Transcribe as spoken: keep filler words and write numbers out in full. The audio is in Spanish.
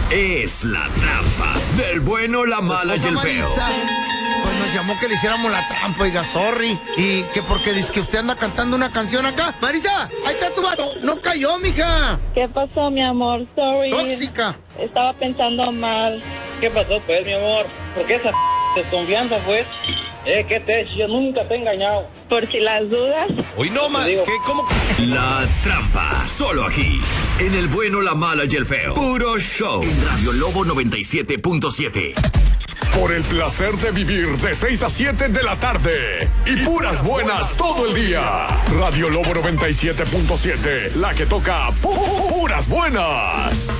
es La Trampa, del bueno, la mala y el feo. Pues nos llamó que le hiciéramos la trampa, oiga, sorry. Y que porque dice que usted anda cantando una canción acá. Marisa, ahí está tu vato. No cayó, mija. ¿Qué pasó, mi amor? Sorry. Tóxica. Estaba pensando mal. ¿Qué pasó, pues, mi amor? ¿Por qué esa desconfianza, pues? Eh, ¿qué te he hecho? Yo nunca te he engañado. Por si las dudas. Hoy no, ma, ¿qué? ¿Cómo? La Trampa, solo aquí, en el bueno, la mala y el feo. Puro show. En Radio Lobo noventa y siete punto siete. Por el placer de vivir de seis a siete de la tarde. Y puras buenas todo el día. Radio Lobo noventa y siete punto siete, la que toca pu- puras buenas.